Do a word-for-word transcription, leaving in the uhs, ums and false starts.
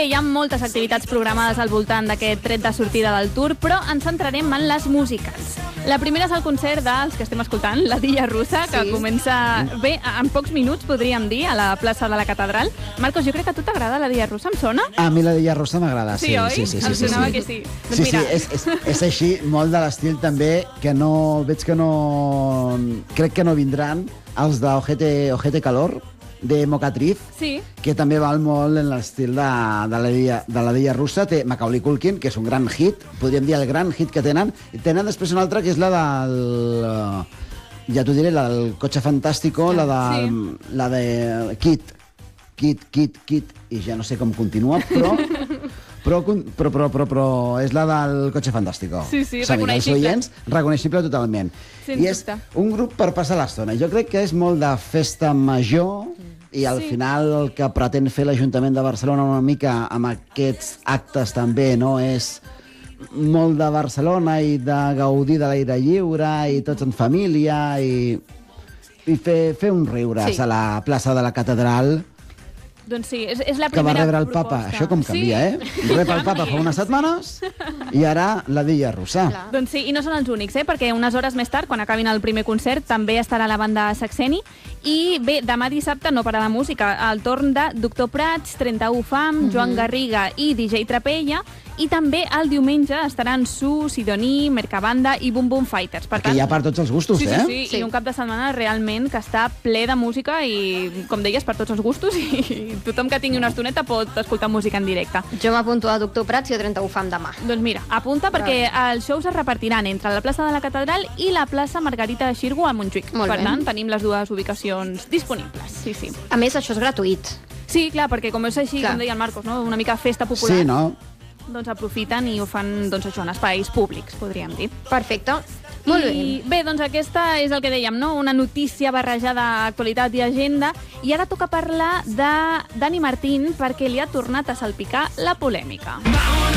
Bé, hi ha moltes activitats programades al voltant d'aquest tret de sortida del Tour, però ens centrarem en les musicals. La primera és el concert dels que estem escoltant, la Dilla Russa, que Sí. comença bé, en pocs minuts, podríem dir, a la plaça de la Catedral. Marcos, jo crec que a tu t'agrada la Dilla Russa, em sona? A mi la Dilla Russa m'agrada, sí. Sí, oi? Sí, sí, sí, Em sí, sonava sí. que sí. Doncs Sí, mira. sí, és, és, és així, molt de l'estil també, que no... Veig que no... Crec que no vindran els d'Ojete Ojete Calor, de Mocatriz, Sí. que també val molt en l'estil de, de, la Dilla, de la Dilla Russa. Té Macaulay Culkin, que és un gran hit, podríem dir el gran hit que tenen, i tenen després una altra que és la del... Ja t'ho diré, la del Cotxe Fantàstico, la de, Sí. la de Kit, Kit, Kit, Kit, i ja no sé com continua, però... Però, però, però, però, però és la del Cotxe Fantàstico. Sí, sí, Saben, els reconeixible. oients, reconeixible totalment. Sens I és dubte. un grup per passar l'estona. Jo crec que és molt de festa major i al Sí. final el que pretén fer l'Ajuntament de Barcelona una mica amb aquests actes també, no? És molt de Barcelona i de gaudir de l'aire lliure i tots en família i, i fer, fer un riures Sí. a la plaça de la Catedral, Doncs sí, és, és la que va primera rebre el proposta. papa. Això com canvia, sí. eh? Rep el papa fa unes setmanes i ara la Dilla Russa. Clar. Doncs sí, i no són els únics, eh? Perquè unes hores més tard, quan acabin el primer concert, també estarà la banda Saxeni. I bé, demà dissabte no para la música. El torn de Doctor Prats, trenta-u Fam, Joan Garriga i D J Trapella. I també el diumenge estaran Su, Sidoní, Mercabanda i Boom Boom Fighters. Per Que hi ha per tots els gustos, sí, sí, eh? sí, Sí. i un cap de setmana realment que està ple de música i, com deies, per tots els gustos, i tothom que tingui una estoneta pot escoltar música en directe. Jo m'apunto a Doctor Prats i a trenta-u Fam demà. Doncs mira, apunta perquè els shows es repartiran entre la plaça de la Catedral i la plaça Margarita de Xirgu a Montjuïc. Molt per bé. tant, tenim les dues ubicacions disponibles. Sí, sí. A més, això és gratuït. Sí, clar, perquè com és així, Clar. com deia el Marcos, no? Una mica festa popular, Sí, no? doncs aprofiten i ho fan doncs, això, en espais públics, podríem dir. Perfecte. Molt I bé. bé, doncs aquesta és el que dèiem, no? Una notícia barrejada actualitat i agenda. I ara toca parlar de Dani Martín perquè li ha tornat a salpicar la polèmica.